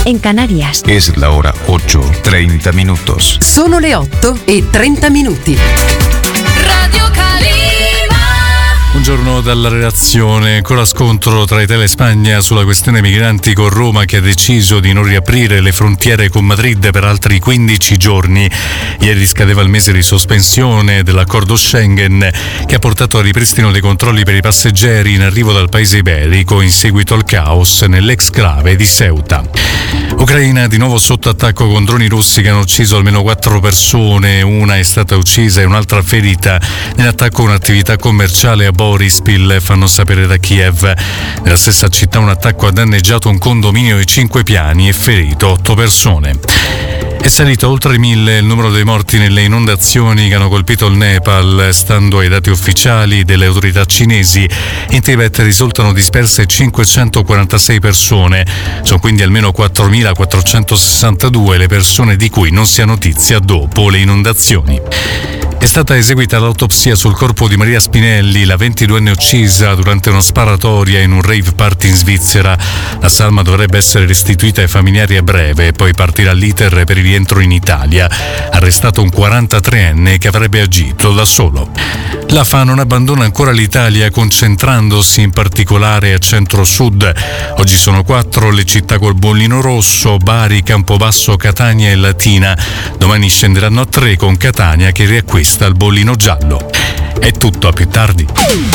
en Canarias. Es la hora 8:30 minutos. Sono le 8:30. Radio Calima. Buongiorno dalla redazione. Ancora scontro tra Italia e Spagna sulla questione migranti, con Roma che ha deciso di non riaprire le frontiere con Madrid per altri 15 giorni. Ieri scadeva il mese di sospensione dell'accordo Schengen, che ha portato al ripristino dei controlli per i passeggeri in arrivo dal paese iberico in seguito al caos nell'exclave di Ceuta. Ucraina di nuovo sotto attacco con droni russi che hanno ucciso almeno 4 persone, una è stata uccisa e un'altra ferita nell'attacco a un'attività commerciale a Borispil, fanno sapere da Kiev. Nella stessa città un attacco ha danneggiato un condominio di 5 piani e ferito 8 persone. È salito oltre 1.000 il numero dei morti nelle inondazioni che hanno colpito il Nepal. Stando ai dati ufficiali delle autorità cinesi, in Tibet risultano disperse 546 persone. Sono quindi almeno 4.462 le persone di cui non si ha notizia dopo le inondazioni. È stata eseguita l'autopsia sul corpo di Maria Spinelli, la 22enne uccisa durante una sparatoria in un rave party in Svizzera. La salma dovrebbe essere restituita ai familiari a breve e poi partirà l'iter per il rientro in Italia. Arrestato un 43enne che avrebbe agito da solo. L'AFA non abbandona ancora l'Italia, concentrandosi in particolare a centro-sud. Oggi sono 4 le città col bollino rosso: Bari, Campobasso, Catania e Latina. Domani scenderanno a 3 con Catania che riacquista il bollino giallo. È tutto, a più tardi.